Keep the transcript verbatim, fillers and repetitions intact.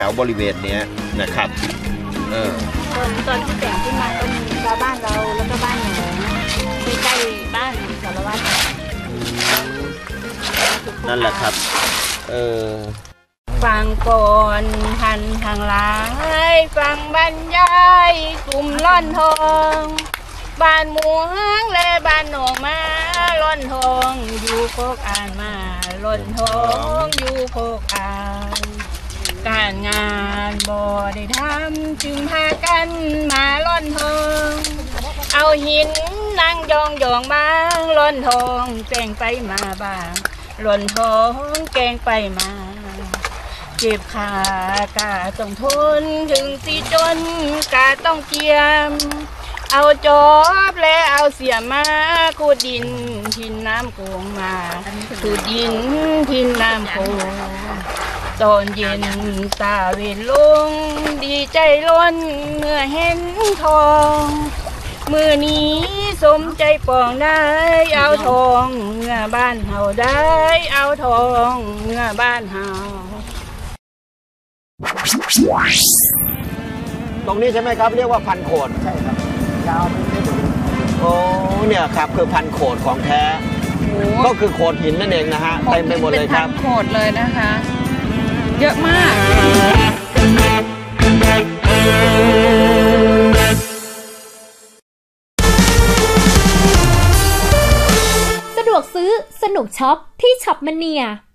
แถวบริเวณนี้นะครับเออตอนตอนที่แต่งขึ้นมาก็มีชาวบ้านเราแล้วก็บ้านหนูใกล้ๆบ้านสารวัตรนั่นแหละครับเออฟังก่อนหันทางหลังฟังบรรยายกลุ่มล่อนทองบ้านหมูฮังและบ้านหนองมาล่อนทองอยู่โคกอ่านมาล่อนทองอยู่โคกอ่านการงานบ่ได้ทำจึงพากันมาล่อนทองเอาหินนั่งยองยองบ้างล่อนทองแกงไปมาบ้างล่อนทองแกงไปมาเจ็บขากาต้องทนถึงสิจนกาต้องเกียมเอาจอบและเอาเสียมาขูดดินทินน้ำโขงมาขูดดินทินน้ำโขงตอนเย็นตาเวรลงดีใจล้นเมื่อเห็นทองมือนี้สมใจปองได้เอาทองเมื่อบ้านเฮาได้เอาทองเมื่อบ้านเฮาตรงนี้ใช่ไหมครับเรียกว่าพันโขดใช่ครับยาวไปเรื่อยๆโอ้เนี่ยครับคือพันโขดของแท้ก็คือโขดหินนั่นเองนะฮะเต็มไปหมดเลยครับเป็นพันโขดเลยนะคะเยอะมากสะดวกซื้อสนุกช็อปที่ช็อปมะเนีย